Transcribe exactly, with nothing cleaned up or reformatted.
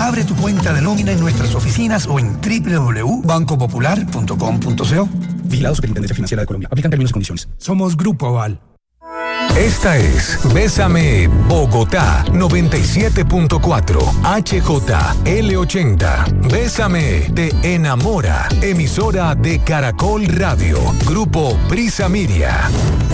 Abre tu cuenta de nómina en nuestras oficinas o en doble u doble u doble u punto banco popular punto com punto co. Vigilado Superintendencia Financiera de Colombia. Aplican términos y condiciones. Somos Grupo Aval. Esta es Bésame Bogotá noventa y siete punto cuatro H J L ochenta. Bésame te enamora. Emisora de Caracol Radio. Grupo Prisa Miria.